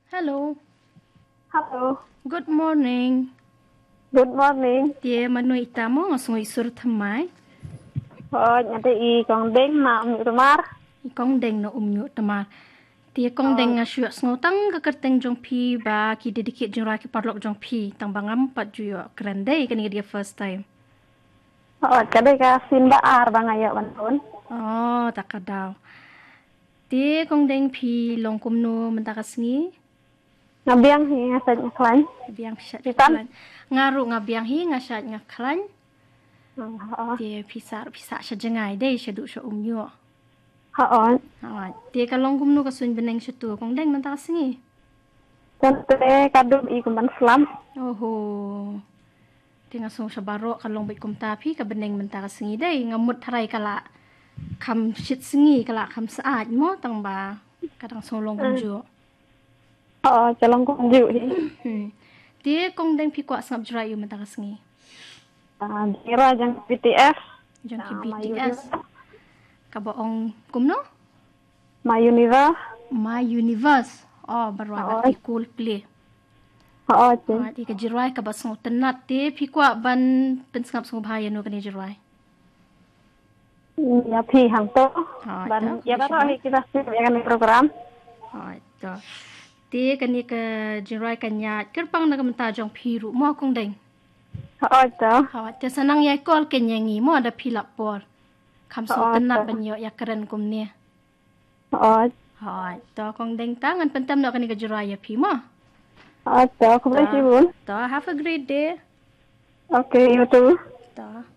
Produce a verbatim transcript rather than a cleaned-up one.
Hello. Hello. Good morning. Good morning. Dia manui tamo ngasungui sur thamai. Oh, nyate i kong deng na um rumar. Ikong deng no umyu tamar. Dia kong deng ngasyu ngotang ka kerteng jong pi ba ki dedikit jong ra ki parlok jong pi tang bangam pat juyo grande kan dia first time. Oh, kade ka sin ba ar bang ayo banton. Oh, tak kadaw. Dia kong deng pi long kumno mentakas ngi. Ngabiang hi ngasat ngaklan. Biang pisat Ikan? ngaklan. Ngaru ngabiang hi ngasat ngaklan. Oh, Dia pisar pisar sejengai deh sedu se umyu. oh. Ha, dia kalong kumno kasun beneng setu kong deng mentakas ngi. Tante kadum i kumban slam. Oho. Dia ngasong sa baro kalong bait kum tapi ka beneng mentakas ngi deh ngamut harai kala kam shit sengi kala kam saat mo tang ba kadang solong kumju. Oh, calong kong ju hi. Hmm. Dia kong deng pi kwa sangap jrai yu mentakas ngi. Ah, dira jang B T S. Jong ki Ah, B T Mayu S. Niva. Kabaong kumno? Mayu Niva. My Universe. Oh, baru Oo. ada cool play. Oo, Ah, cing. di ka jirai ka basong tenat te pi kwa ban pensangap song bahaya no kani jirai. Ya pi hang to. Ah, Ban ito, ya kondisyon baru mo. hi kita sih ya kan program. Ah, ito. Te kani ka jirai kanya kerpang na kamenta jong piru mo kong deng. Oo, to. Ha, te sanang ya call kenyangi mo ada pilap por. Kam song Oo, tenat to. banyo ya keren kum ni. Oo. Ha, ito kong deng tangan pentam na kani ka jirai ya pi mo. Oo, to. Kumulay si Bun. Ito, have a great day. Okay, you too. Ito.